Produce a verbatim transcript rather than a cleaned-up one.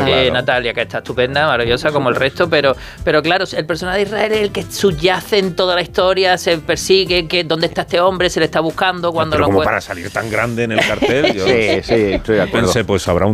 claro. Natalia, que está estupenda, maravillosa como el resto, pero, pero claro, el personaje de Israel es el que subyace en toda la historia, se persigue, que dónde está este hombre, se le está buscando cuando pero lo como puede... para salir tan grande en el cartel, yo sí, sí, estoy de acuerdo. pensé, pues habrá un